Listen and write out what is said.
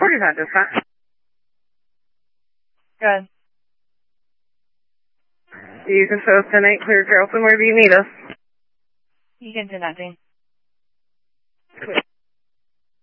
49 dispatch. Good. You can show us 10-8 clear Carrollton. Where do you need us? You can do that, Dean.